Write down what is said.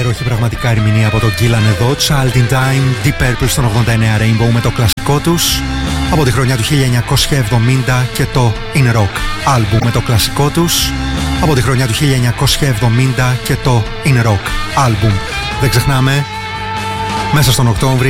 Υπέροχη πραγματικά ερμηνεία από τον Gillan εδώ. Child in Time, Deep Purple στον 89 Rainbow με το κλασικό τους από τη χρονιά του 1970 και το In Rock άλμπουμ με το κλασικό τους από τη χρονιά του 1970 και το In Rock άλμπουμ. Δεν ξεχνάμε, μέσα στον Οκτώβρη